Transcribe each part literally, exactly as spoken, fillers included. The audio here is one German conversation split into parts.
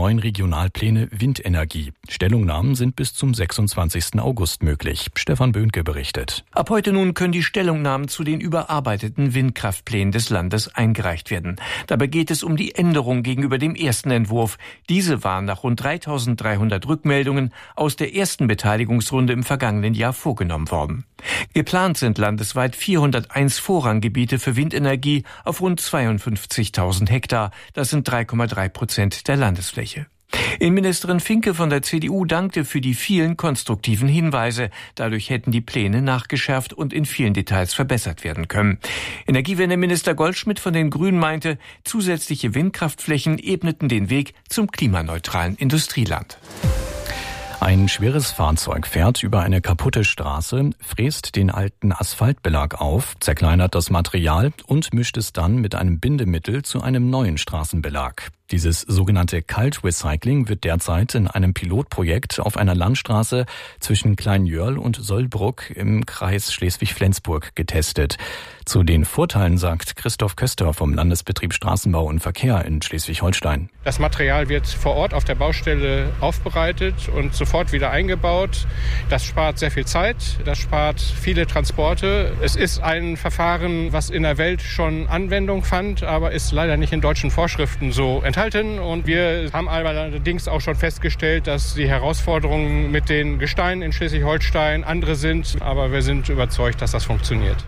neuen Regionalpläne Windenergie. Stellungnahmen sind bis zum sechsundzwanzigsten August möglich. Stefan Böhnke berichtet. Ab heute nun können die Stellungnahmen zu den überarbeiteten Windkraftplänen des Landes eingereicht werden. Dabei geht es um die Änderung gegenüber dem ersten Entwurf. Diese waren nach rund dreitausenddreihundert Rückmeldungen aus der ersten Beteiligungsrunde im vergangenen Jahr vorgenommen worden. Geplant sind landesweit vierhunderteins Vorranggebiete für Windenergie auf rund zweiundfünfzigtausend Hektar. Das sind drei Komma drei Prozent der Landesfläche. Innenministerin Finke von der C D U dankte für die vielen konstruktiven Hinweise. Dadurch hätten die Pläne nachgeschärft und in vielen Details verbessert werden können. Energiewendeminister Goldschmidt von den Grünen meinte, zusätzliche Windkraftflächen ebneten den Weg zum klimaneutralen Industrieland. Ein schweres Fahrzeug fährt über eine kaputte Straße, fräst den alten Asphaltbelag auf, zerkleinert das Material und mischt es dann mit einem Bindemittel zu einem neuen Straßenbelag. Dieses sogenannte Kaltrecycling wird derzeit in einem Pilotprojekt auf einer Landstraße zwischen Kleinjörl und Sollbruck im Kreis Schleswig-Flensburg getestet. Zu den Vorteilen sagt Christoph Köster vom Landesbetrieb Straßenbau und Verkehr in Schleswig-Holstein. Das Material wird vor Ort auf der Baustelle aufbereitet und sofort wieder eingebaut. Das spart sehr viel Zeit, das spart viele Transporte. Es ist ein Verfahren, was in der Welt schon Anwendung fand, aber ist leider nicht in deutschen Vorschriften so enthalten. Und wir haben allerdings auch schon festgestellt, dass die Herausforderungen mit den Gesteinen in Schleswig-Holstein andere sind. Aber wir sind überzeugt, dass das funktioniert.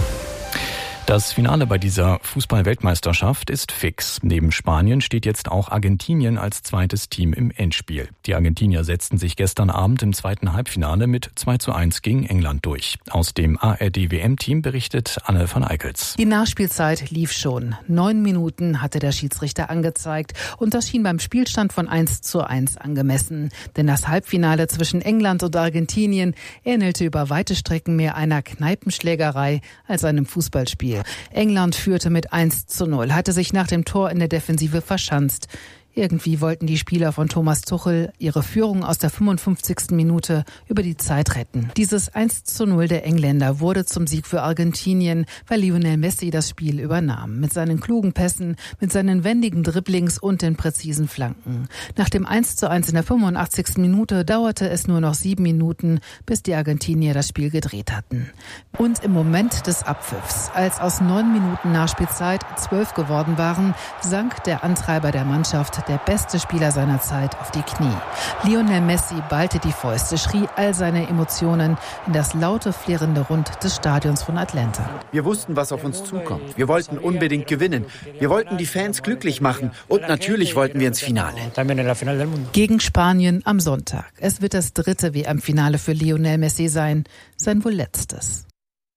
Das Finale bei dieser Fußball-Weltmeisterschaft ist fix. Neben Spanien steht jetzt auch Argentinien als zweites Team im Endspiel. Die Argentinier setzten sich gestern Abend im zweiten Halbfinale mit zwei zu eins gegen England durch. Aus dem A R D W M-Team berichtet Anne van Eickels. Die Nachspielzeit lief schon. Neun Minuten hatte der Schiedsrichter angezeigt und das schien beim Spielstand von eins zu eins angemessen. Denn das Halbfinale zwischen England und Argentinien ähnelte über weite Strecken mehr einer Kneipenschlägerei als einem Fußballspiel. England führte mit eins zu null, hatte sich nach dem Tor in der Defensive verschanzt. Irgendwie wollten die Spieler von Thomas Tuchel ihre Führung aus der fünfundfünfzigsten Minute über die Zeit retten. Dieses eins zu null der Engländer wurde zum Sieg für Argentinien, weil Lionel Messi das Spiel übernahm. Mit seinen klugen Pässen, mit seinen wendigen Dribblings und den präzisen Flanken. Nach dem eins zu eins in der fünfundachtzigsten Minute dauerte es nur noch sieben Minuten, bis die Argentinier das Spiel gedreht hatten. Und im Moment des Abpfiffs, als aus neun Minuten Nachspielzeit zwölf geworden waren, sank der Antreiber der Mannschaft, der beste Spieler seiner Zeit, auf die Knie. Lionel Messi ballte die Fäuste, schrie all seine Emotionen in das laute, flirrende Rund des Stadions von Atlanta. Wir wussten, was auf uns zukommt. Wir wollten unbedingt gewinnen. Wir wollten die Fans glücklich machen. Und natürlich wollten wir ins Finale. Gegen Spanien am Sonntag. Es wird das dritte W M-Finale für Lionel Messi sein. Sein wohl letztes.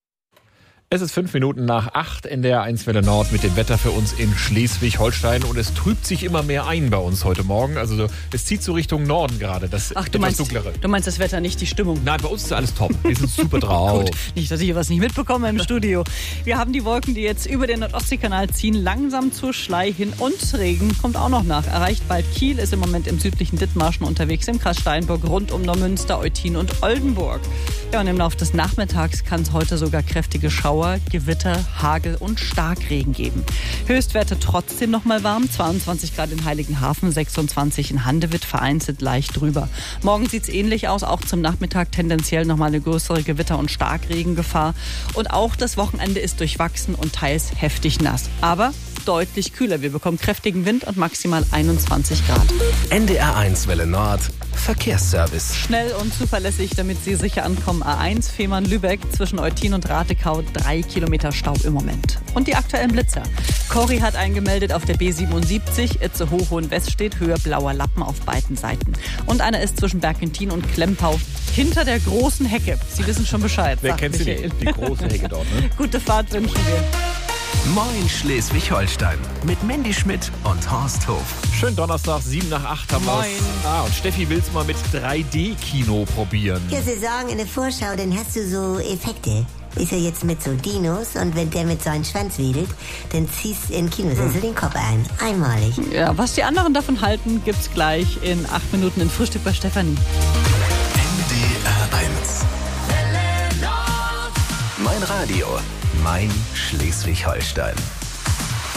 Es ist fünf Minuten nach acht in der eins Welle Nord mit dem Wetter für uns in Schleswig-Holstein und es trübt sich immer mehr ein bei uns heute Morgen. Also es zieht so Richtung Norden gerade, das Ach, du etwas meinst, dunklere. Du meinst das Wetter, nicht die Stimmung? Nein, bei uns ist alles top. Wir sind super drauf. Gut, nicht, dass ich hier was nicht mitbekomme im Studio. Wir haben die Wolken, die jetzt über den Nordostseekanal ziehen, langsam zur Schlei hin und Regen kommt auch noch nach. Erreicht bald Kiel, ist im Moment im südlichen Dithmarschen unterwegs, im Kreis Steinburg, rund um Neumünster, Eutin und Oldenburg. Ja, und im Laufe des Nachmittags kann es heute sogar kräftige Schauer, Gewitter, Hagel und Starkregen geben. Höchstwerte trotzdem noch mal warm, zweiundzwanzig Grad in Heiligenhafen, sechsundzwanzig in Handewitt, vereinzelt leicht drüber. Morgen sieht es ähnlich aus, auch zum Nachmittag tendenziell noch mal eine größere Gewitter- und Starkregengefahr. Und auch das Wochenende ist durchwachsen und teils heftig nass. Aber deutlich kühler. Wir bekommen kräftigen Wind und maximal einundzwanzig Grad. N D R eins Welle Nord, Verkehrsservice. Schnell und zuverlässig, damit Sie sicher ankommen. A eins Fehmarn-Lübeck zwischen Eutin und Ratekau, drei Kilometer Stau im Moment. Und die aktuellen Blitzer. Cori hat eingemeldet auf der B siebenundsiebzig, Itzehoe-Hohenwest steht Höhe blauer Lappen auf beiden Seiten. Und einer ist zwischen Bergentin und Klempau hinter der großen Hecke. Sie wissen schon Bescheid. Wer kennt sie nicht? Die große Hecke dort, ne? Gute Fahrt wünschen wir. Moin Schleswig-Holstein mit Mandy Schmidt und Horst Hof. Schönen Donnerstag, sieben nach acht haben Moin. wir's. Ah, und Steffi will's mal mit drei D Kino probieren. Ja, Sie sagen in der Vorschau, dann hast du so Effekte. Ist ja jetzt mit so Dinos und wenn der mit seinem Schwanz wedelt, dann ziehst du in den Kinosessel hm. den Kopf ein. Einmalig. Ja, was die anderen davon halten, gibt's gleich in acht Minuten in Frühstück bei Stefanie. N D R eins. Mein Radio, mein Schleswig-Holstein.